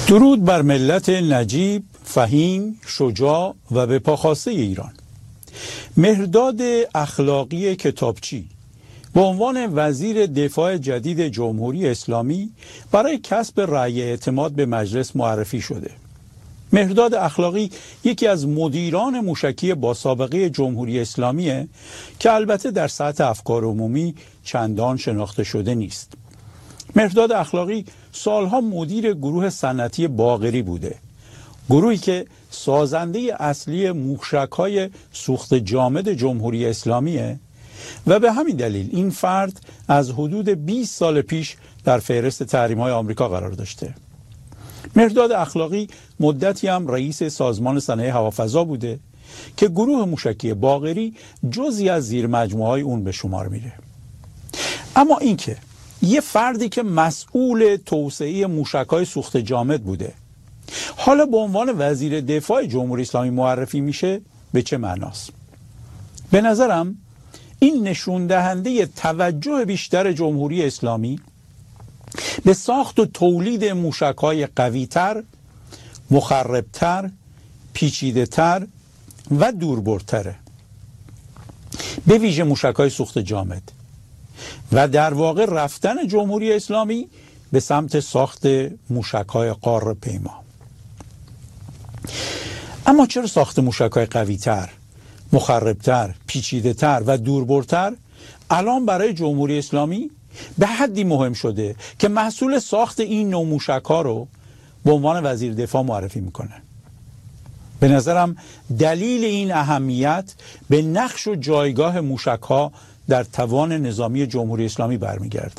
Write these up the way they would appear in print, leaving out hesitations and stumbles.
درود بر ملت نجیب، فهیم، شجاع و به پا خاسته ایران. مهرداد اخلاقی کتابچی به عنوان وزیر دفاع جدید جمهوری اسلامی برای کسب رأی اعتماد به مجلس معرفی شده. مهرداد اخلاقی یکی از مدیران موشکی با سابقه جمهوری اسلامیه که البته در سطح افکار عمومی چندان شناخته شده نیست. مهرداد اخلاقی سالها مدیر گروه صنعتی باقری بوده، گروهی که سازنده اصلی موشک‌های سوخت جامد جمهوری اسلامیه و به همین دلیل این فرد از حدود 20 سال پیش در فهرست تحریم‌های آمریکا قرار داشته. مهرداد اخلاقی مدتی هم رئیس سازمان صنایع هوافضا بوده که گروه موشکی باقری جزئی از زیر مجموعه‌های اون به شمار میره. اما اینکه یه فردی که مسئول توسعه موشک‌های سوخت جامد بوده حالا به عنوان وزیر دفاع جمهوری اسلامی معرفی میشه، به چه معناست؟ به نظرم این نشون دهنده توجه بیشتر جمهوری اسلامی به ساخت و تولید موشک‌های قوی‌تر، مخرب‌تر، پیچیده‌تر و دوربرتره، به ویژه موشک‌های سوخت جامد، و در واقع رفتن جمهوری اسلامی به سمت ساخت موشک‌های قاره پیما. اما چرا ساخت موشک‌های قوی‌تر، مخرب‌تر، پیچیده‌تر و دوربرتر الان برای جمهوری اسلامی به حدی مهم شده که محصول ساخت این نوع موشک‌ها رو به عنوان وزیر دفاع معرفی میکنه؟ به نظرم دلیل این اهمیت به نقش و جایگاه موشک‌ها در توان نظامی جمهوری اسلامی برمیگرده.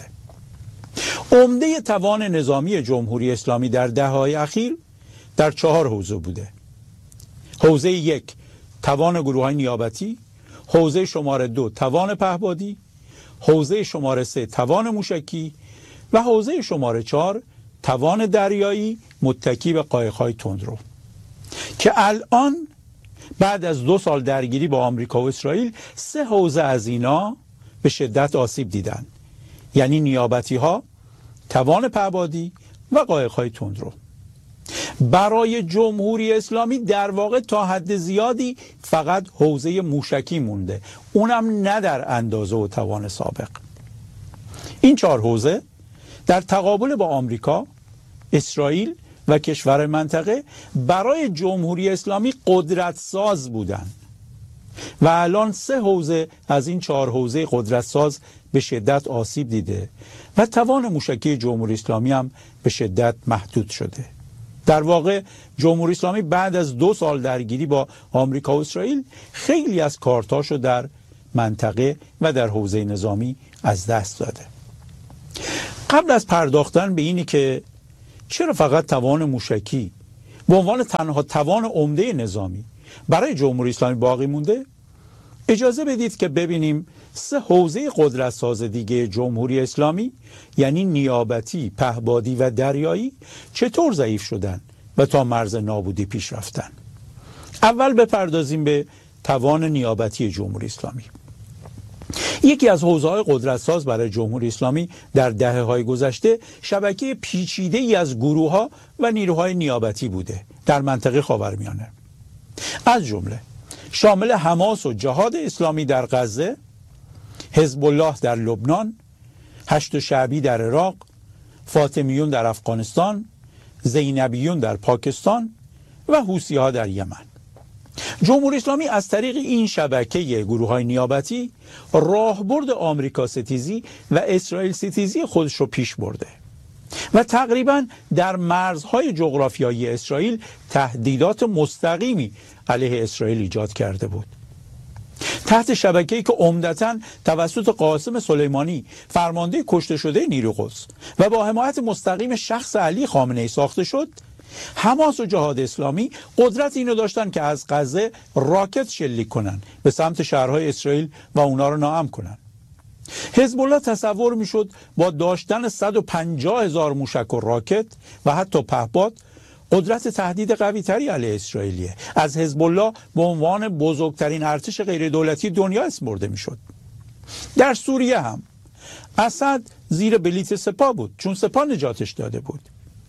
عمده توان نظامی جمهوری اسلامی در دهه‌های اخیر در 4 حوزه بوده. حوزه 1 توان گروه‌های نیابتی، حوزه شماره 2 توان پهپادی، حوزه شماره 3 توان موشکی و حوزه شماره 4 توان دریایی متکی به قایق‌های تندرو، که الان بعد از 2 سال درگیری با آمریکا و اسرائیل 3 حوزه از اینا به شدت آسیب دیدن، یعنی نیابتی ها، توان پهپادی و قایق‌های تندرو. برای جمهوری اسلامی در واقع تا حد زیادی فقط حوزه موشکی مونده، اونم نه در اندازه و توان سابق. این 4 حوزه در تقابل با آمریکا، اسرائیل و کشور منطقه برای جمهوری اسلامی قدرت ساز بودن و الان 3 حوزه از این 4 حوزه قدرت ساز به شدت آسیب دیده و توان موشکی جمهوری اسلامی هم به شدت محدود شده. در واقع جمهوری اسلامی بعد از 2 سال درگیری با آمریکا و اسرائیل خیلی از کارتاشو در منطقه و در حوزه نظامی از دست داده. قبل از پرداختن به اینی که چرا فقط توان موشکی به عنوان تنها توان عمده نظامی برای جمهوری اسلامی باقی مونده، اجازه بدید که ببینیم 3 حوزه قدرت ساز دیگه جمهوری اسلامی، یعنی نیابتی، پهپادی و دریایی، چطور ضعیف شدن و تا مرز نابودی پیش رفتن. اول بپردازیم به توان نیابتی جمهوری اسلامی. یکی از حوزه‌های قدرت‌ساز برای جمهوری اسلامی در دهه‌های گذشته شبکه پیچیده‌ای از گروه‌ها و نیروهای نیابتی بوده در منطقه خاورمیانه، از جمله شامل حماس و جهاد اسلامی در غزه، حزب الله در لبنان، هشت شعبی در عراق، فاطمیون در افغانستان، زینبیون در پاکستان و حوثی‌ها در یمن. جمهوری اسلامی از طریق این شبکه گروه‌های نیابتی راهبرد آمریکا ستیزی و اسرائیل ستیزی خودش رو پیش برده و تقریباً در مرزهای جغرافیایی اسرائیل تهدیدات مستقیمی علیه اسرائیل ایجاد کرده بود. تحت شبکه‌ای که عمدتاً توسط قاسم سلیمانی فرمانده کشته شده نیروی قدس و با حمایت مستقیم شخص علی خامنه‌ای ساخته شد، حماس و جهاد اسلامی قدرت اینو داشتن که از غزه راکت شلیک کنن به سمت شهرهای اسرائیل و اونا رو ناامن کنن. حزب الله تصور میشد با داشتن 150,000 موشک و راکت و حتی پهپاد قدرت تهدید قوی تری علیه اسرائیلیه. از حزب الله به عنوان بزرگترین ارتش غیر دولتی دنیا اسم برده میشد. در سوریه هم اسد زیر بلیت سپاه بود چون سپاه نجاتش داده بود.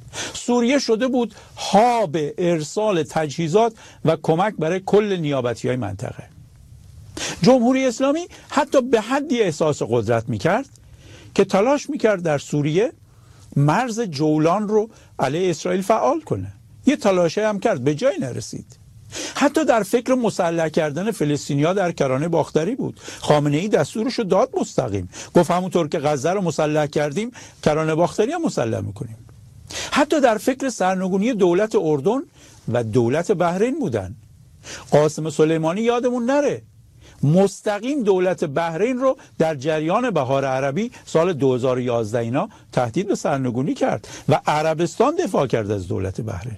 سوریه شده بود هاب ارسال تجهیزات و کمک برای کل نیابتی‌های منطقه. جمهوری اسلامی حتی به حدی احساس قدرت میکرد که تلاش میکرد در سوریه مرز جولان رو علیه اسرائیل فعال کنه. یه تلاشه هم کرد، به جای نرسید. حتی در فکر مسلح کردن فلسطینی‌ها در کرانه باختری بود. خامنه‌ای دستورش رو داد مستقیم، گفت همونطور که غزه رو مسلح کردیم کرانه باختری هم مسلح میکنیم. حتی در فکر سرنگونی دولت اردن و دولت بحرین بودن. قاسم سلیمانی یادمون نره مستقیم دولت بحرین رو در جریان بهار عربی سال 2011 اینا تهدید به سرنگونی کرد و عربستان دفاع کرد از دولت بحرین.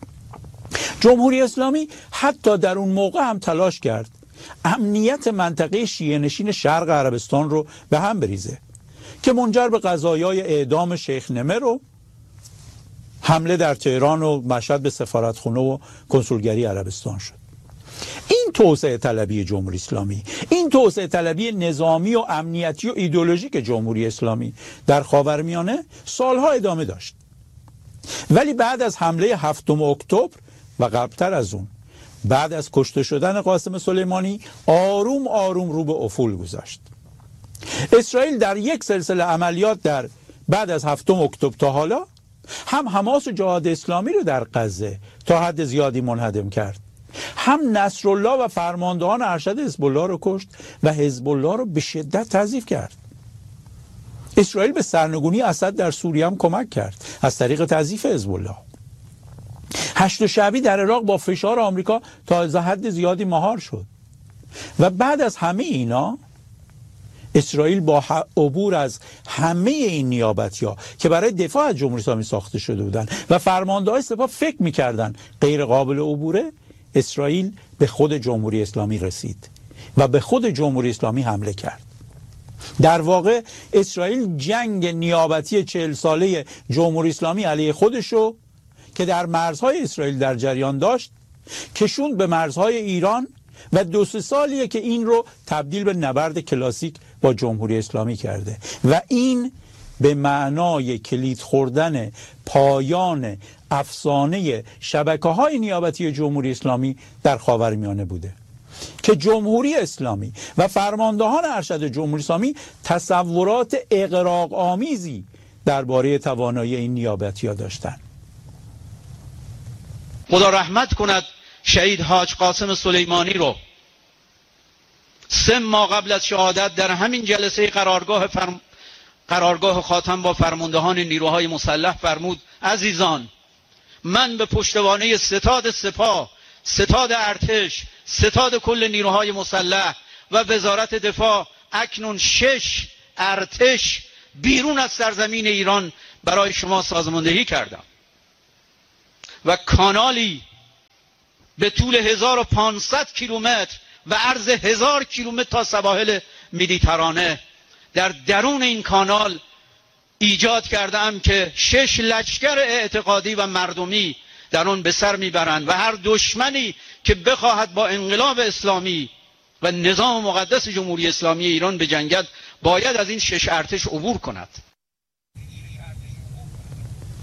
جمهوری اسلامی حتی در اون موقع هم تلاش کرد امنیت منطقه شیعه نشین شرق عربستان رو به هم بریزه که منجر به قضایای اعدام شیخ نمر و حمله در تهران و مشهد به سفارتخونه و کنسولگری عربستان شد. این توسعه طلبی جمهوری اسلامی، این توسعه طلبی نظامی و امنیتی و ایدئولوژیک جمهوری اسلامی در خاورمیانه سالها ادامه داشت. ولی بعد از حمله 7 اکتبر و قبلتر از اون، بعد از کشته شدن قاسم سلیمانی، آروم آروم رو به افول گذاشت. اسرائیل در یک سلسله عملیات در بعد از 7 اکتبر تا حالا هم حماس و جهاد اسلامی رو در غزه تا حد زیادی منهدم کرد، هم نصرالله و فرماندهان ارشد حزب الله رو کشت و حزب الله رو به شدت تضعیف کرد. اسرائیل به سرنگونی اسد در سوریه هم کمک کرد از طریق تضعیف حزب الله. 8 شعبی در عراق با فشار آمریکا تا حد زیادی مهار شد و بعد از همه اینا اسرائیل با عبور از همه این نیابتی‌ها که برای دفاع از جمهوری اسلامی ساخته شده بودن و فرمانده‌های سپاه فکر می‌کردن غیر قابل عبوره، اسرائیل به خود جمهوری اسلامی رسید و به خود جمهوری اسلامی حمله کرد. در واقع اسرائیل جنگ نیابتی 40 ساله جمهوری اسلامی علیه خودشو که در مرزهای اسرائیل در جریان داشت کشوند به مرزهای ایران و 2-3 سالیه که این رو تبدیل به نبرد کلاسیک با جمهوری اسلامی کرده و این به معنای کلید خوردن پایان افسانه شبکه‌های نیابتی جمهوری اسلامی در خاورمیانه بوده که جمهوری اسلامی و فرماندهان ارشد جمهوری اسلامی تصورات اغراق آمیزی درباره توانایی این نیابتی‌ها داشتند. خدا رحمت کند شهید حاج قاسم سلیمانی رو. 3 ماه قبل از شهادت در همین جلسه قرارگاه خاتم با فرماندهان نیروهای مسلح فرمود: عزیزان، من به پشتوانه ستاد سپاه، ستاد ارتش، ستاد کل نیروهای مسلح و وزارت دفاع اکنون 6 ارتش بیرون از سرزمین ایران برای شما سازماندهی کردم و کانالی به طول 1500 کیلومتر و عرض 1000 کیلومتر تا سواحل مدیترانه در درون این کانال ایجاد کردم که 6 لشکر اعتقادی و مردمی در آن به سر میبرند و هر دشمنی که بخواهد با انقلاب اسلامی و نظام مقدس جمهوری اسلامی ایران بجنگد باید از این 6 ارتش عبور کند.